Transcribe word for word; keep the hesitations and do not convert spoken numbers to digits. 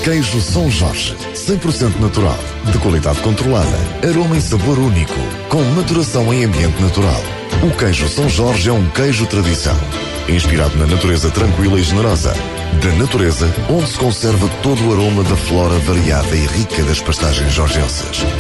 Queijo São Jorge, cem por cento natural, de qualidade controlada, aroma e sabor único, com maturação em ambiente natural. O queijo São Jorge é um queijo tradição, inspirado na natureza tranquila e generosa. Da natureza, onde se conserva todo o aroma da flora variada e rica das pastagens jorgenses.